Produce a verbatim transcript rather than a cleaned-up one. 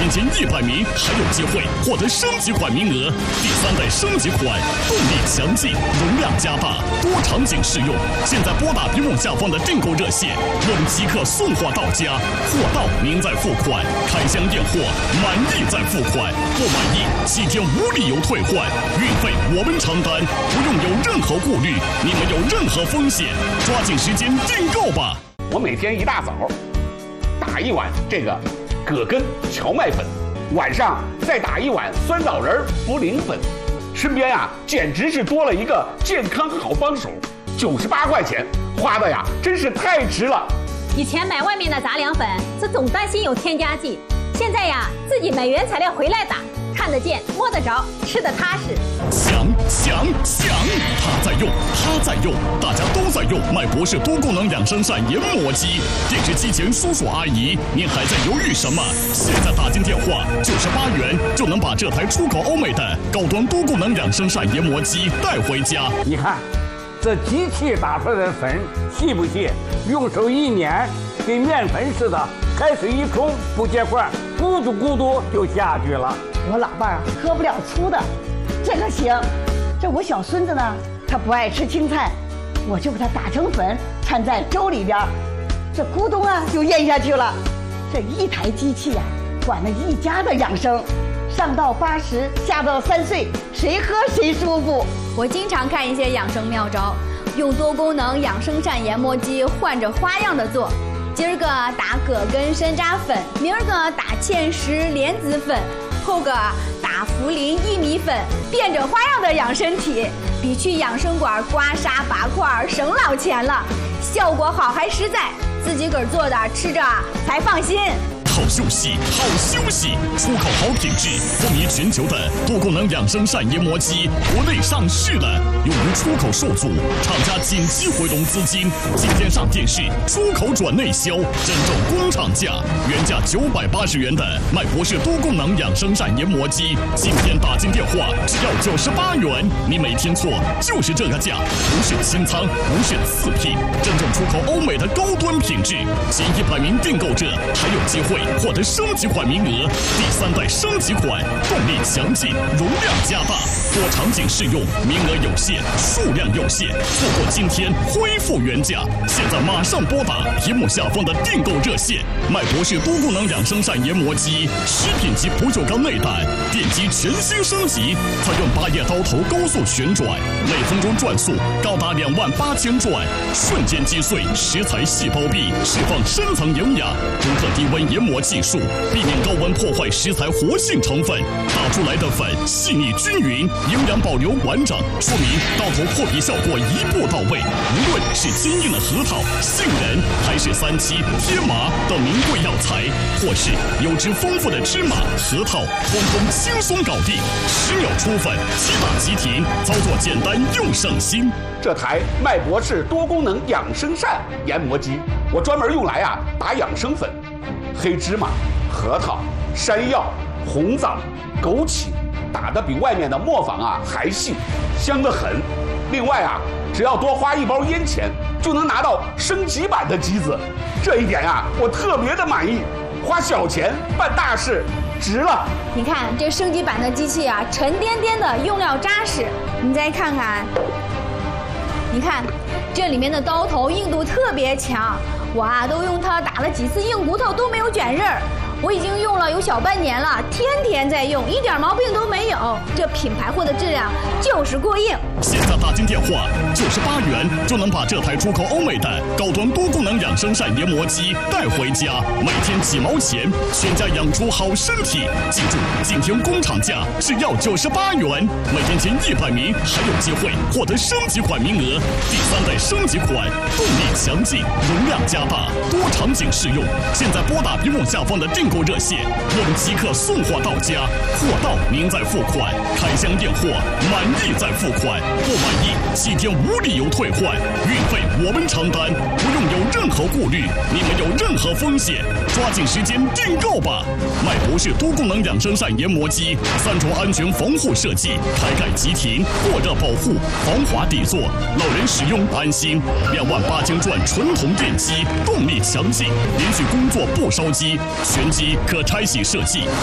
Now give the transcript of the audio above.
天前一百名还有机会获得升级款名额。第三代升级款，动力强劲，容量加大，多场景适用。现在拨打屏幕下方的订购热线，我们即刻送货到家，货到您再付款，开箱验货，满意再付款，不满意七天无理由退换，运费我们承担，不用有任何顾虑，你们有任何风险，抓紧时间订购吧。 我每天一大早打一碗这个葛根荞麦粉，晚上再打一碗酸枣仁茯苓粉，身边呀简直是多了一个健康好帮手。九十八块钱花的呀，真是太值了。 以前买外面的杂粮粉是总担心有添加剂，现在呀自己买原材料回来打，看得见摸得着，吃得踏实。 强强强！他在用，他在用，大家都在用麦博士多功能养生膳研磨机。电视机前叔叔阿姨，您还在犹豫什么？现在打进电话，九十八元就能把这台出口欧美的高端多功能养生膳研磨机带回家。 你看，这机器打出来的粉细不细？用手一捻，跟面粉似的，开水一冲不结块，咕嘟咕嘟就下去了。 我老伴儿喝不了粗的，这个行。这我小孙子呢，他不爱吃青菜，我就给他打成粉，掺在粥里边，这咕咚啊就咽下去了。这一台机器呀、啊，管了一家的养生，上到八十，下到三岁，谁喝谁舒服。 我经常看一些养生妙招，用多功能养生膳研磨机换着花样的做。今儿个打葛根山楂粉，明儿个打芡实莲子粉，后个打茯苓薏米粉，变着花样的养身体，比去养生馆刮痧拔块省老钱了，效果好还实在，自己个儿做的吃着才放心。 好休息，好休息！出口好品质，风靡全球的多功能养生膳研磨机，国内上市了，由于出口受阻，厂家紧急回笼资金，今天上电视，出口转内销，真正工厂价，原价九百八十元的麦博士多功能养生膳研磨机，今天打进电话只要九十八元，你没听错，就是这个价，不是清仓，不是次品，真正出口欧美的高端品质，前一百名订购者还有机会获得升级款名额，第三代升级款，动力强劲，容量加大，多场景适用，名额有限，数量有限，错过今天恢复原价。现在马上拨打屏幕下方的订购热线，麦博士多功能养生膳研磨机，食品级不锈钢内胆，电机全新升级，采用八叶刀头高速旋转，每分钟转速高达两万八千转，瞬间击碎食材细胞壁，释放深层营养，独特低温研磨技术，避免高温破坏食材活性成分，打出来的粉细腻均匀，营养保留完整，说明刀头破皮效果一步到位。无论是坚硬的核桃、杏仁，还是三七、天麻等名贵药材，或是油脂丰富的芝麻、核桃，通通轻松搞定，十秒出粉，即打即停，操作简单又省心。 这台麦博士多功能养生膳研磨机，我专门用来啊打养生粉。黑芝麻、核桃、山药、红枣、枸杞，打得比外面的磨坊啊还细，香得很。另外啊，只要多花一包烟钱，就能拿到升级版的机子，这一点呀、啊，我特别的满意。花小钱办大事，值了。 你看这升级版的机器啊，沉甸甸的，用料扎实。你再看看，你看这里面的刀头硬度特别强。我啊，都用它打了几次硬骨头都没有卷刃儿，我已经用了有小半年了，天天在用，一点毛病都没有。这品牌货的质量就是过硬。 现在打进电话，九十八元就能把这台出口欧美的高端多功能养生膳研磨机带回家，每天几毛钱，全家养出好身体。记住，今天工厂价只要九十八元，每天前一百名还有机会获得升级款名额。第三代升级款，动力强劲，容量加大，多场景适用。现在拨打屏幕下方的订购热线，我们即刻送货到家，货到您再付款，开箱验货，满意再付款，不满意七天无理由退换，运费我们承担，不用有任何顾虑，你们有任何风险，抓紧时间订购吧。麦博士多功能养生膳研磨机，三重安全防护设计，开盖即停，过热保护，防滑底座，老人使用安心。两万八千转纯铜电机，动力强劲，连续工作不烧机，全机可拆洗设计。